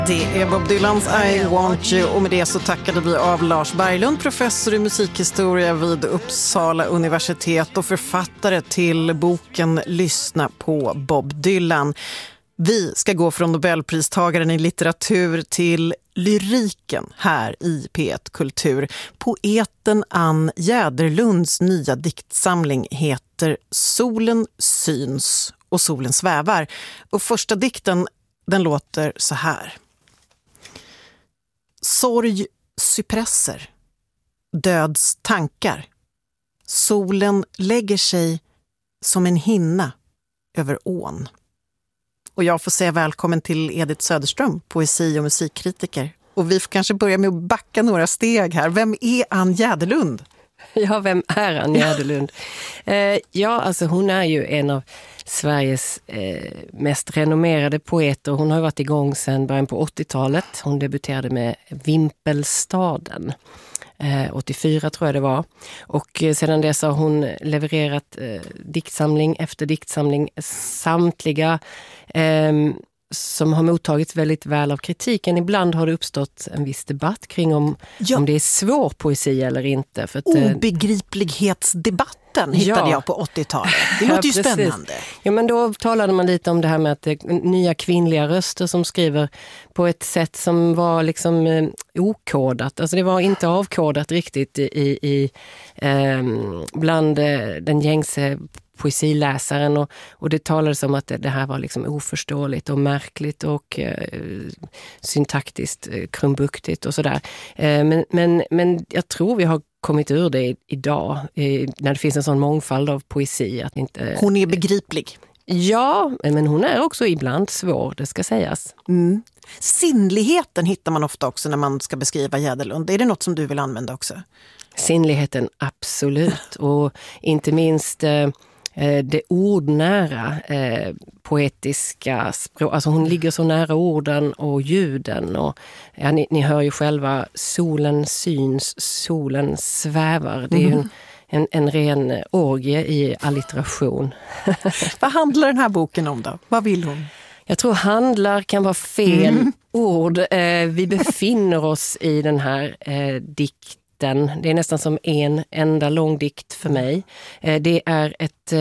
Det är Bob Dylans I Want You, och med det så tackade vi av Lars Berglund, professor i musikhistoria vid Uppsala universitet och författare till boken Lyssna på Bob Dylan. Vi ska gå från Nobelpristagaren i litteratur till lyriken här i P1 Kultur. Poeten Ann Jäderlunds nya diktsamling heter Solen syns och solen svävar. Och första dikten, den låter så här. Sorg cypresser, döds tankar. Solen lägger sig som en hinna över ån. Och jag får säga välkommen till Edith Söderström, poesi- och musikkritiker. Och vi får kanske börja med att backa några steg här. Vem är Ann Jäderlund? Ja, vem är Ann Jäderlund? Alltså hon är ju en av Sveriges mest renommerade poeter. Hon har varit igång sedan början på 80-talet. Hon debuterade med Vimpelstaden. 84 tror jag det var. Och sedan dess har hon levererat diktsamling efter diktsamling. Samtliga som har mottagits väldigt väl av kritiken. Ibland har det uppstått en viss debatt kring om det är svår poesi eller inte. För att, obegriplighetsdebatten hittade jag på 80-talet. Det låter ju spännande. Ja, men då talade man lite om det här med att det nya kvinnliga röster som skriver på ett sätt som var liksom okodat. Alltså det var inte avkodat riktigt bland den gängse poesiläsaren, och det talades om att det här var liksom oförståeligt och märkligt och syntaktiskt krumbuktigt och sådär. Men jag tror vi har kommit ur det idag när det finns en sån mångfald av poesi. Att inte, hon är begriplig. Ja, men hon är också ibland svår, det ska sägas. Mm. Sinnligheten hittar man ofta också när man ska beskriva Jäderlund. Är det något som du vill använda också? Sinnligheten, absolut. Och inte minst det ordnära poetiska språk. Alltså hon ligger så nära orden och ljuden. Och, ja, ni hör ju själva, solen syns, solen svävar. Det är ju en ren orgie i allitteration. Vad handlar den här boken om då? Vad vill hon? Jag tror handlar kan vara fel ord. Vi befinner oss i den här dikten. Det är nästan som en enda lång dikt för mig. Det är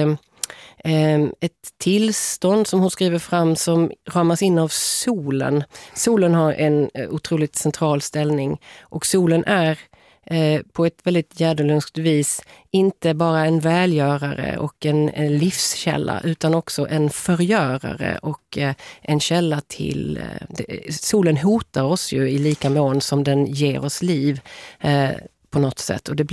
ett tillstånd som hon skriver fram som ramas in av solen. Solen har en otroligt central ställning, och solen är på ett väldigt jäderlundskt vis inte bara en välgörare och en livskälla, utan också en förgörare och en källa till... Solen hotar oss ju i lika mån som den ger oss liv på något sätt, och det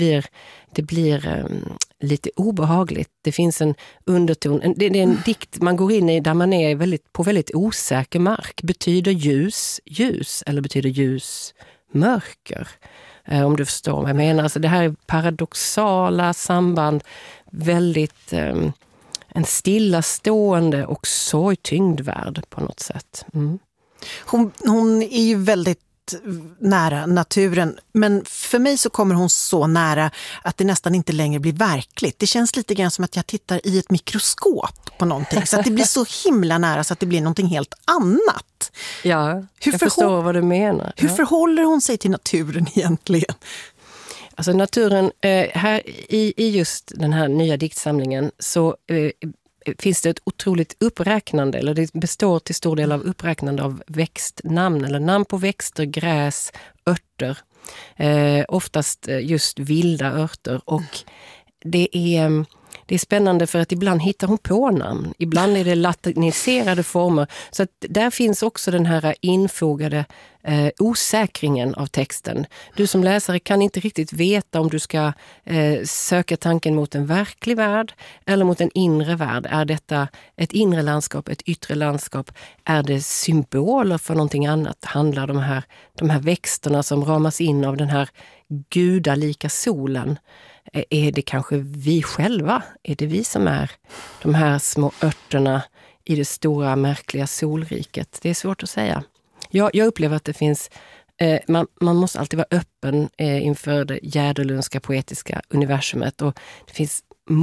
blir lite obehagligt. Det finns en underton, det är en dikt man går in i där man är på väldigt osäker mark. Betyder ljus ljus eller betyder ljus mörker? Om du förstår vad jag menar. Alltså det här är paradoxala samband, väldigt en stillastående och sorgtyngd värld på något sätt. Mm. Hon är ju väldigt nära naturen, men för mig så kommer hon så nära att det nästan inte längre blir verkligt. Det känns lite grann som att jag tittar i ett mikroskop på någonting, så att det blir så himla nära så att det blir någonting helt annat. Ja, jag förstår vad du menar. Hur förhåller hon sig till naturen egentligen? Alltså naturen, här i just den här nya diktsamlingen så finns det ett otroligt uppräknande, eller det består till stor del av uppräknande av växtnamn, eller namn på växter, gräs, örter. Oftast just vilda örter, och det är spännande för att ibland hittar hon på namn. Ibland är det latiniserade former. Så att där finns också den här infogade osäkringen av texten. Du som läsare kan inte riktigt veta om du ska söka tanken mot en verklig värld eller mot en inre värld. Är detta ett inre landskap, ett yttre landskap? Är det symboler för någonting annat? Handlar de här växterna som ramas in av den här gudalika solen? Är det kanske vi själva? Är det vi som är de här små örterna i det stora märkliga solriket? Det är svårt att säga. Jag upplever att det finns... Man måste alltid vara öppen inför det jäderlundska poetiska universumet. Och det finns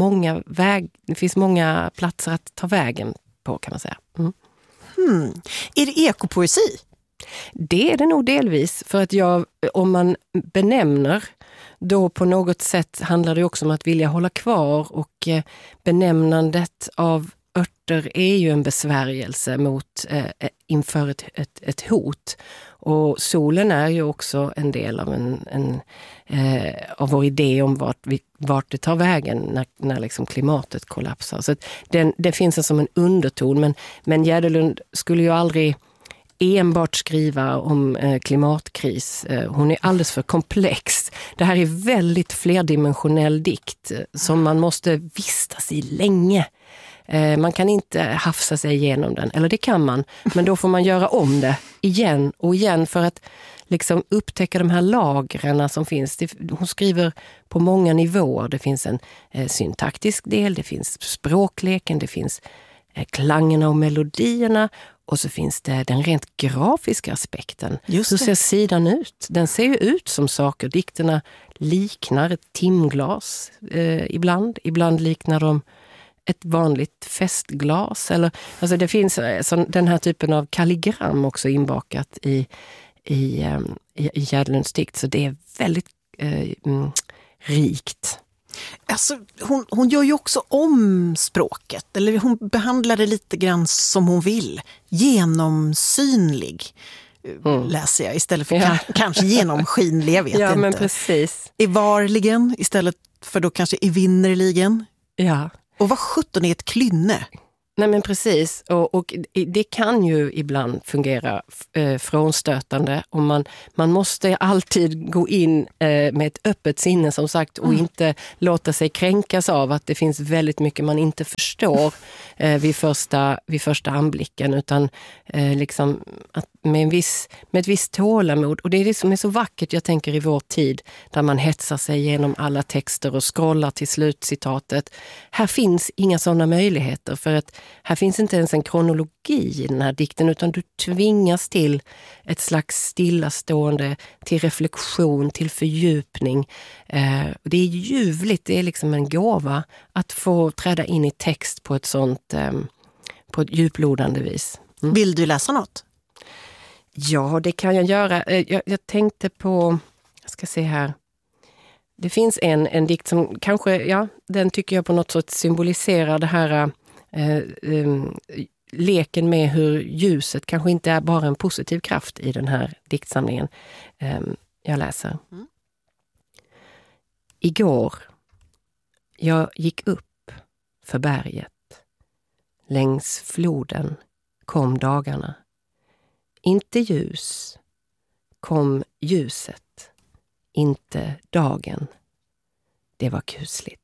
många platser att ta vägen på, kan man säga. Är det ekopoesi? Det är det nog delvis, för att om man benämner, då på något sätt handlar det också om att vilja hålla kvar, och benämnandet av örter är ju en besvärjelse inför ett hot. Och solen är ju också en del av av vår idé om vart det tar vägen när liksom klimatet kollapsar. Så det finns som en underton, men Jäderlund skulle ju aldrig enbart skriva om klimatkris. Hon är alldeles för komplex. Det här är väldigt flerdimensionell dikt som man måste vistas i länge. Man kan inte hafsa sig igenom den, eller det kan man, men då får man göra om det igen och igen för att liksom upptäcka de här lagren som finns. Hon skriver på många nivåer. Det finns en syntaktisk del, det finns språkleken, det finns klangerna och melodierna, och så finns det den rent grafiska aspekten. Hur ser sidan ut? Den ser ju ut som saker. Dikterna liknar ett timglas ibland liknar de ett vanligt festglas. Alltså det finns den här typen av kalligram också inbakat i Jäderlunds dikt. Så det är väldigt rikt. Alltså, hon gör ju också om språket. Eller hon behandlar det lite grann som hon vill. Genomsynlig läser jag istället för kanske genomskinlig, jag vet inte. Men precis. Evarligen istället för då kanske evinnerligen. Ja. Och vad 17 är ett klynne? Nej men precis, och det kan ju ibland fungera frånstötande, och man måste alltid gå in med ett öppet sinne som sagt, och inte låta sig kränkas av att det finns väldigt mycket man inte förstår vid första anblicken, utan liksom att med ett visst tålamod. Och det är det som är så vackert, jag tänker, i vår tid där man hetsar sig genom alla texter och scrollar till slutcitatet. Här finns inga sådana möjligheter, för att här finns inte ens en kronologi i den här dikten, utan du tvingas till ett slags stillastående, till reflektion, till fördjupning. Det är ljuvligt, det är liksom en gåva att få träda in i text på ett sånt på ett djuplodande vis. Vill du läsa något? Ja, det kan jag göra. Jag tänkte på, jag ska se här. Det finns en dikt som kanske, den tycker jag på något sätt symboliserar det här leken med hur ljuset kanske inte är bara en positiv kraft i den här diktsamlingen. Jag läser. Igår, jag gick upp för berget. Längs floden kom dagarna. Inte ljus, kom ljuset. Inte dagen. Det var kusligt.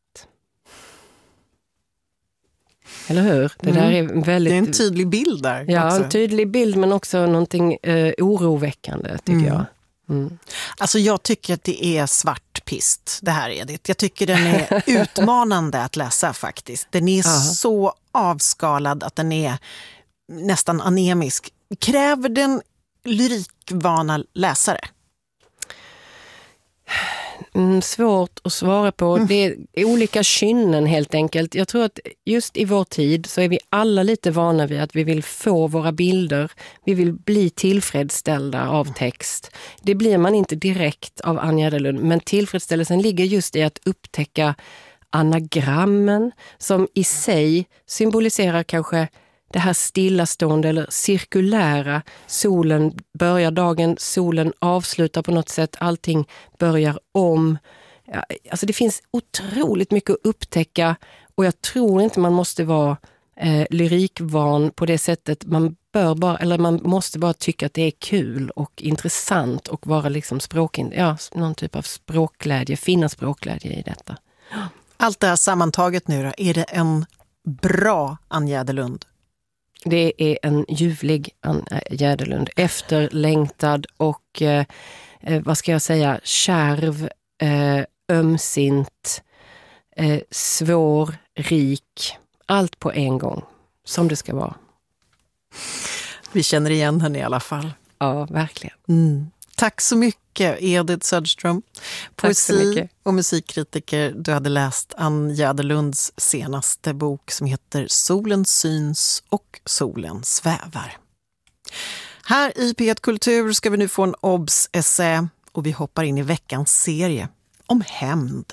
Eller hur? Det där är väldigt... Det är en tydlig bild där. Ja, också. En tydlig bild, men också någonting oroväckande, tycker jag. Alltså jag tycker att det är svart pist, det här Edith. Jag tycker den är utmanande att läsa faktiskt. Den är så avskalad att den är nästan anemisk. Kräver den lyrikvana läsare? Svårt att svara på. Det är olika kynnen helt enkelt. Jag tror att just i vår tid så är vi alla lite vana vid att vi vill få våra bilder. Vi vill bli tillfredsställda av text. Det blir man inte direkt av Ann Jäderlund, men tillfredsställelsen ligger just i att upptäcka anagrammen som i sig symboliserar kanske det här stillastående eller cirkulära. Solen börjar dagen, solen avslutar på något sätt, allting börjar om. Alltså det finns otroligt mycket att upptäcka, och jag tror inte man måste vara lyrikvan på det sättet. Man måste bara tycka att det är kul och intressant och vara liksom någon typ av språkglädje, finna språkglädje i detta. Allt det här sammantaget nu då, är det en bra Ann Jäderlund? Det är en ljuvlig Ann Jäderlund, efterlängtad och vad ska jag säga, kärv, ömsint, svår, rik, allt på en gång, som det ska vara. Vi känner igen henne i alla fall. Ja, verkligen. Tack så mycket, Edith Söderström. Poesi och musikkritiker. Du hade läst Ann Jäderlunds senaste bok som heter Solen syns och solen svävar. Här i P1 Kultur ska vi nu få en obs-essä och vi hoppar in i veckans serie om hämnd.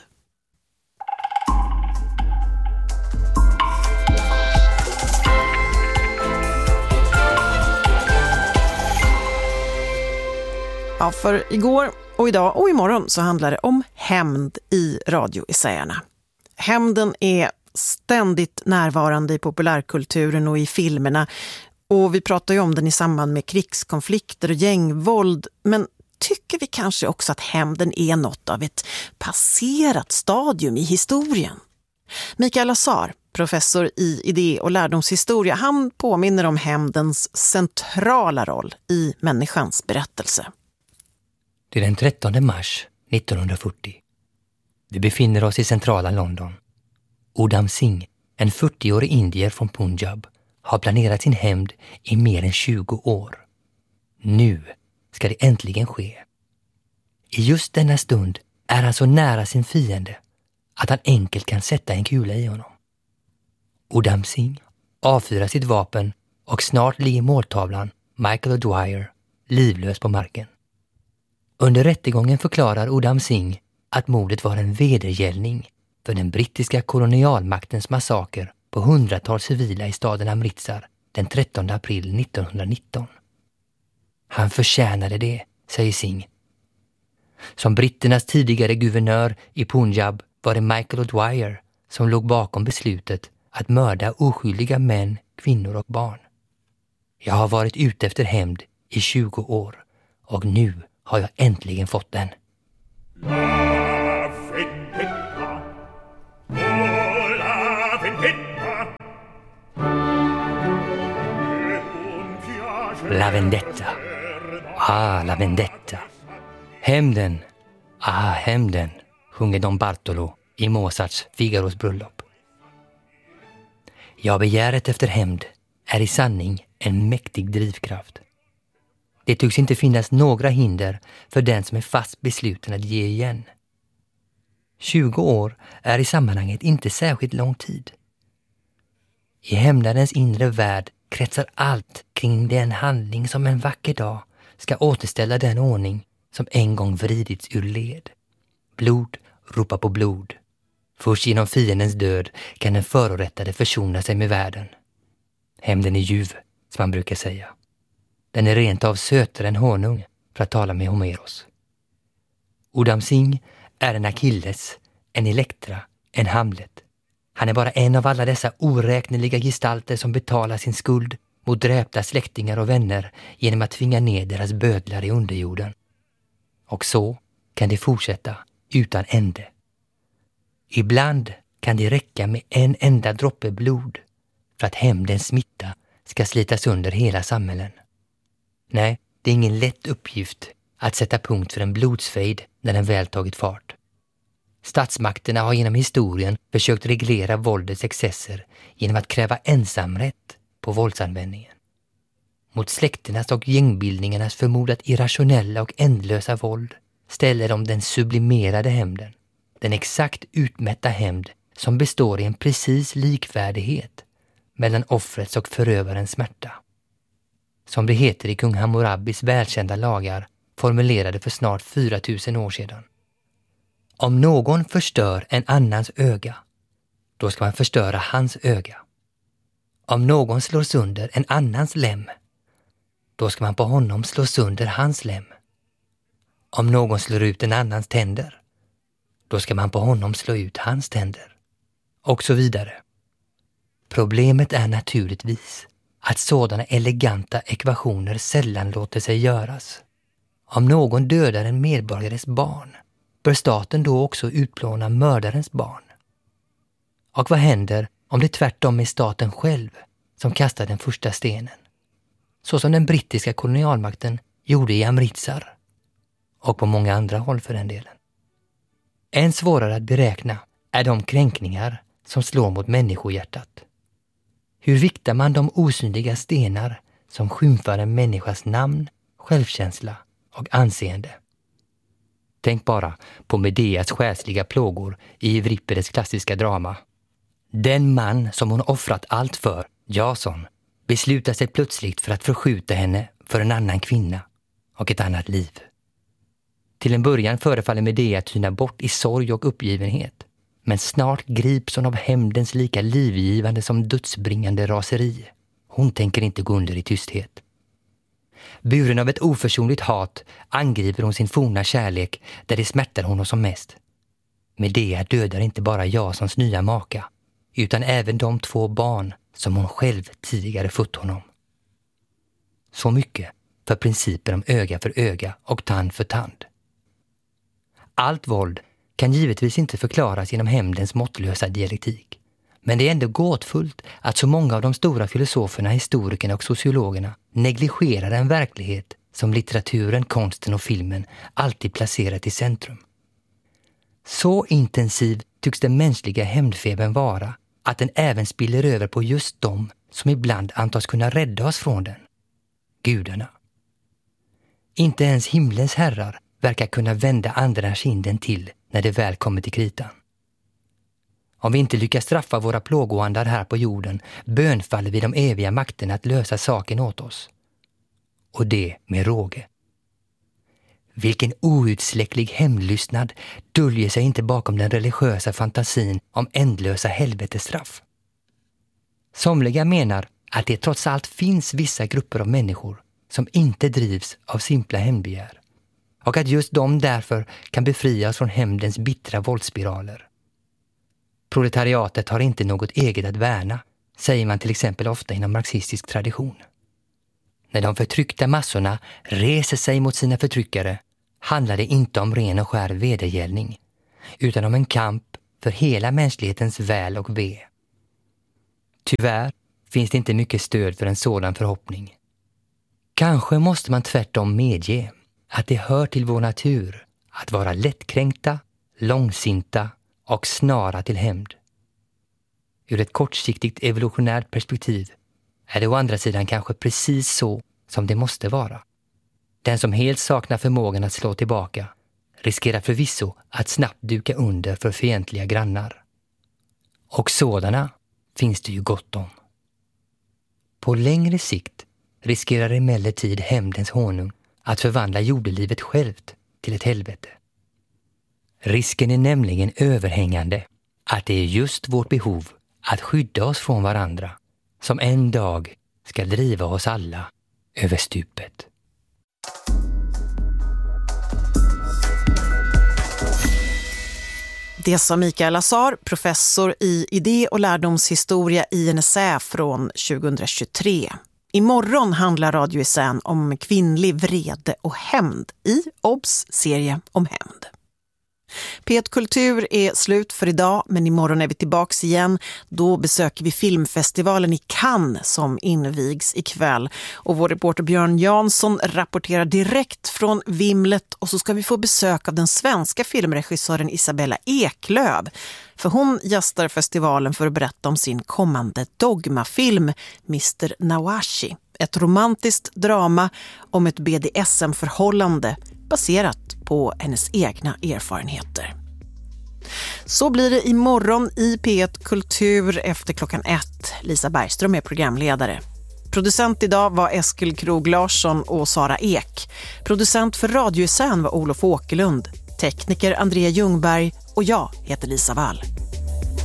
Ja, för igår och idag och imorgon så handlar det om hämnd i radioessäerna. Hämnden är ständigt närvarande i populärkulturen och i filmerna. Och vi pratar ju om den i samband med krigskonflikter och gängvåld. Men tycker vi kanske också att hämnden är något av ett passerat stadium i historien? Mikael Azar, professor i idé- och lärdomshistoria, han påminner om hämndens centrala roll i människans berättelse. Det är den 13 mars 1940. Vi befinner oss i centrala London. Udham Singh, en 40-årig indier från Punjab, har planerat sin hämnd i mer än 20 år. Nu ska det äntligen ske. I just denna stund är han så nära sin fiende att han enkelt kan sätta en kula i honom. Udham Singh avfyrar sitt vapen och snart ligger måltavlan Michael O'Dwyer livlös på marken. Under rättegången förklarar Udham Singh att mordet var en vedergällning för den brittiska kolonialmaktens massaker på hundratals civila i staden Amritsar den 13 april 1919. Han förtjänade det, säger Singh. Som britternas tidigare guvernör i Punjab var det Michael O'Dwyer som låg bakom beslutet att mörda oskyldiga män, kvinnor och barn. Jag har varit ute efter hämnd i 20 år och nu har jag äntligen fått den. La vendetta. Ah, la vendetta. Hämnden. Ah, hämnden, sjunger Don Bartolo i Mozarts Figaros bröllop. Ja, begäret efter hämnd är i sanning en mäktig drivkraft. Det tycks inte finnas några hinder för den som är fast besluten att ge igen. 20 år är i sammanhanget inte särskilt lång tid. I hämnarens inre värld kretsar allt kring den handling som en vacker dag ska återställa den ordning som en gång vridits ur led. Blod ropar på blod. Först genom fiendens död kan den förorättade försona sig med världen. Hämnden är ljuv, som man brukar säga. Den är rent av sötare än honung, för att tala med Homeros. Udham Singh är en Achilles, en Elektra, en Hamlet. Han är bara en av alla dessa oräkneliga gestalter som betalar sin skuld mot dräpta släktingar och vänner genom att tvinga ner deras bödlar i underjorden. Och så kan det fortsätta utan ände. Ibland kan det räcka med en enda droppe blod för att hämndens smitta ska slitas under hela samhällen. Nej, det är ingen lätt uppgift att sätta punkt för en blodsfejd när den väl tagit fart. Statsmakterna har genom historien försökt reglera våldets excesser genom att kräva ensamrätt på våldsanvändningen. Mot släkternas och gängbildningarnas förmodat irrationella och ändlösa våld ställer de den sublimerade hämnden, den exakt utmätta hämnd som består i en precis likvärdighet mellan offrets och förövarens smärta. Som det heter i kung Hammurabis välkända lagar formulerade för snart 4000 år sedan. Om någon förstör en annans öga, då ska man förstöra hans öga. Om någon slår sönder en annans lem, då ska man på honom slå sönder hans lem. Om någon slår ut en annans tänder, då ska man på honom slå ut hans tänder. Och så vidare. Problemet är naturligtvis att sådana eleganta ekvationer sällan låter sig göras. Om någon dödar en medborgares barn, bör staten då också utplåna mördarens barn? Och vad händer om det tvärtom är staten själv som kastar den första stenen? Så som den brittiska kolonialmakten gjorde i Amritsar. Och på många andra håll för den delen. Än svårare att beräkna är de kränkningar som slår mot människohjärtat. Hur viktar man de osynliga stenar som skymfar en människas namn, självkänsla och anseende? Tänk bara på Medeas själsliga plågor i Euripides klassiska drama. Den man som hon offrat allt för, Jason, beslutar sig plötsligt för att förskjuta henne för en annan kvinna och ett annat liv. Till en början förefaller Medea tyna bort i sorg och uppgivenhet, men snart grips hon av hämndens lika livgivande som dödsbringande raseri. Hon tänker inte gå under i tysthet. Buren av ett oförsonligt hat angriper hon sin forna kärlek där det smärtar honom som mest. Medea dödar inte bara Jasons nya maka, utan även de 2 barn som hon själv tidigare fött honom. Så mycket för principen om öga för öga och tand för tand. Allt våld kan givetvis inte förklaras genom hämndens måttlösa dialektik. Men det är ändå gåtfullt att så många av de stora filosoferna, historikerna och sociologerna negligerar en verklighet som litteraturen, konsten och filmen alltid placerat i centrum. Så intensiv tycks den mänskliga hämndfebern vara att den även spiller över på just dem som ibland antas kunna rädda oss från den. Gudarna. Inte ens himlens herrar verkar kunna vända andra kinden till när det väl kommer till kritan. Om vi inte lyckas straffa våra plågoandar här på jorden bönfaller vi de eviga makterna att lösa saken åt oss. Och det med råge. Vilken outsläcklig hämndlystnad döljer sig inte bakom den religiösa fantasin om ändlösa helvetestraff. Somliga menar att det trots allt finns vissa grupper av människor som inte drivs av simpla hämndbegär och att just de därför kan befrias från hämndens bittra våldsspiraler. Proletariatet har inte något eget att värna, säger man till exempel ofta inom marxistisk tradition. När de förtryckta massorna reser sig mot sina förtryckare handlar det inte om ren och skär vedergällning, utan om en kamp för hela mänsklighetens väl och ve. Tyvärr finns det inte mycket stöd för en sådan förhoppning. Kanske måste man tvärtom medge att det hör till vår natur att vara lättkränkta, långsinta och snara till hämnd. Ur ett kortsiktigt evolutionärt perspektiv är det å andra sidan kanske precis så som det måste vara. Den som helt saknar förmågan att slå tillbaka riskerar förvisso att snabbt duka under för fientliga grannar. Och sådana finns det ju gott om. På längre sikt riskerar emellertid hämndens honung att förvandla jordelivet självt till ett helvete. Risken är nämligen överhängande att det är just vårt behov att skydda oss från varandra som en dag ska driva oss alla över stupet. Det sa Mikael Azar, professor i idé- och lärdomshistoria i NSÄ från 2023. Imorgon handlar Radio Isän om kvinnlig vrede och hämnd i OBS serie om hämnd. P1 Kultur är slut för idag, men imorgon är vi tillbaks igen. Då besöker vi filmfestivalen i Cannes som invigs ikväll. Och vår reporter Björn Jansson rapporterar direkt från vimlet. Och så ska vi få besök av den svenska filmregissören Isabella Eklöf. För hon gästar festivalen för att berätta om sin kommande dogmafilm Mr. Nawashi. Ett romantiskt drama om ett BDSM-förhållande baserat på hennes egna erfarenheter. Så blir det imorgon i P1 Kultur efter 1:00. Lisa Bergström är programledare. Producent idag var Eskil Krog Larsson och Sara Ek. Producent för Radio Isän var Olof Åkerlund. Tekniker Andrea Ljungberg och jag heter Lisa Wall.